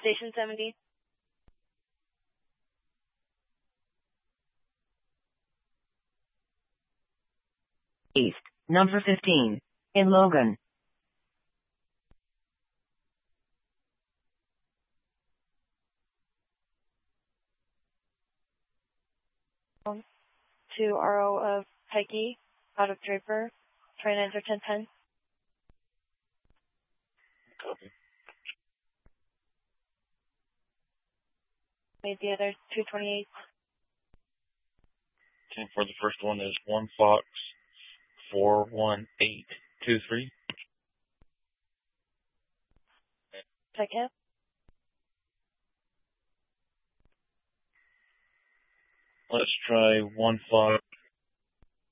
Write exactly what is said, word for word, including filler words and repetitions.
Station seventy. East, number fifteen. In Logan. To R O of Pikey, out of Draper, try nine or ten ten. Copy. Made the other two twenty-eight. Okay, for the first one is one Fox four one eight two three. Second. Let's try one Fox